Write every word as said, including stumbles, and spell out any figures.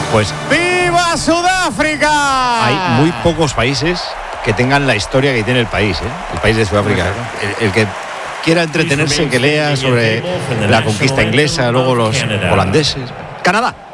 Pues ¡viva Sudáfrica! hay muy pocos países que tengan la historia que tiene el país, ¿eh? El país de Sudáfrica. El, el que quiera entretenerse, que lea sobre la conquista inglesa, luego los holandeses. Canadá.